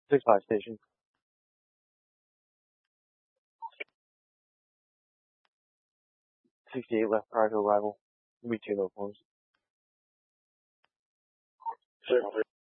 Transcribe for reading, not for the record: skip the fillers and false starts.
65 station. 68 left prior to arrival. We 2 low forms.